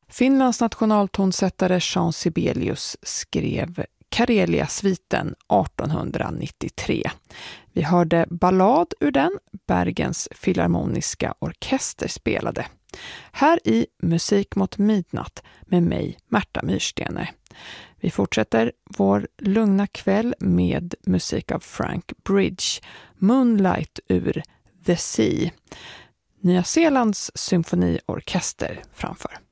Finlands nationaltonsättare Jean Sibelius skrev Karelia-sviten 1893. Vi hörde ballad ur den, Bergens Filharmoniska Orkester spelade. Här i Musik mot midnatt med mig, Märta Myrstener. Vi fortsätter vår lugna kväll med musik av Frank Bridge, Moonlight ur The Sea. Nya Zeelands symfoniorkester framför.